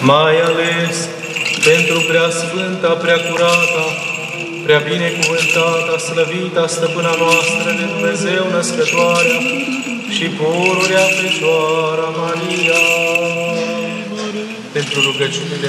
mai ales pentru preasfânta, preacurata, prea binecuvântata, slăvita stăpâna noastră de Dumnezeu Născătoarea și pururea Fecioara Maria, pentru rugăciunile